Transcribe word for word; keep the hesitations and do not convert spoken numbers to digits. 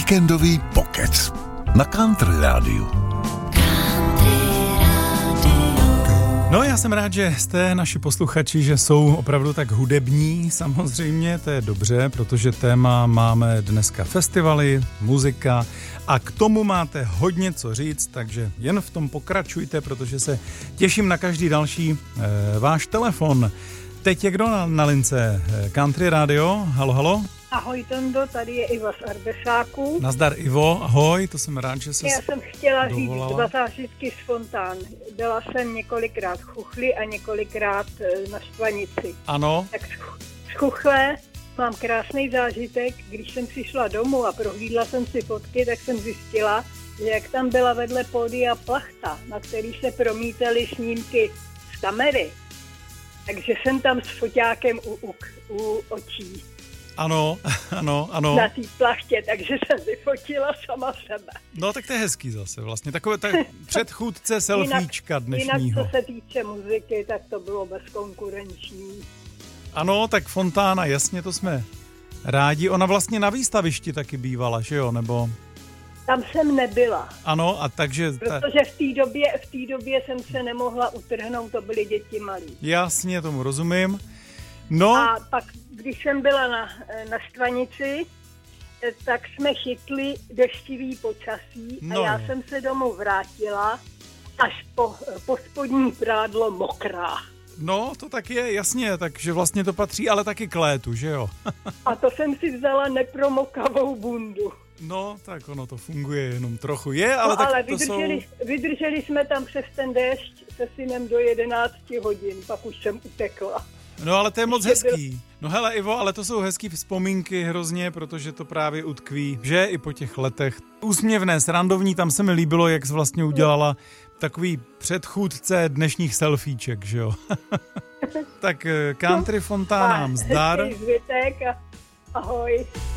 Víkendový pokec na Country Rádiu. No, já jsem rád, že jste naši posluchači, že jsou opravdu tak hudební, samozřejmě, to je dobře, protože téma máme dneska festivaly, muzika a k tomu máte hodně co říct, takže jen v tom pokračujte, protože se těším na každý další e, váš telefon. Teď je kdo na, na lince? Country Radio, halo, halo? Ahoj Tondo, tady je Iva z Ardesáku. Nazdar Ivo, ahoj, to jsem rád, že se Já jsem chtěla dovolala. říct dva zážitky z Fontán. Byla jsem několikrát v Chuchli a několikrát na Štvanici. Ano. Tak z Chuchle mám krásný zážitek. Když jsem přišla domů a prohlídla jsem si fotky, tak jsem zjistila, že jak tam byla vedle pódia plachta, na který se promítaly snímky z kamery. Takže jsem tam s foťákem u, u, u očí. Ano, ano, ano. Na té plachtě, takže jsem vyfotila sama sebe. No tak to je hezký zase vlastně, takové tak předchůdce selfiečka dnešního. Jinak co se týče muziky, tak to bylo bezkonkurenční. Ano, tak Fontána, jasně, to jsme rádi. Ona vlastně na výstavišti taky bývala, že jo, nebo... Tam jsem nebyla. Ano, a takže... Protože v té době, v té době jsem se nemohla utrhnout, to byly děti malí. Jasně, tomu rozumím. No. A pak, když jsem byla na, na Štvanici, tak jsme chytli deštivý počasí a no. já jsem se domů vrátila až po, po spodní prádlo mokrá. No, to tak je, jasně, takže vlastně to patří ale taky k létu, že jo? A to jsem si vzala nepromokavou bundu. No, tak ono to funguje jenom trochu. Je, ale no, tak ale to vydrželi, jsou... vydrželi jsme tam přes ten déšť se synem do jedenácti hodin, pak už jsem utekla. No, ale to je moc hezký. No hele, Ivo, ale to jsou hezký vzpomínky hrozně, protože to právě utkví, že i po těch letech. Úsměvné, srandovní, tam se mi líbilo, jak jsi vlastně udělala takový předchůdce dnešních selfieček, že jo? Tak Country Fontánám zdar. Zbytek a ahoj.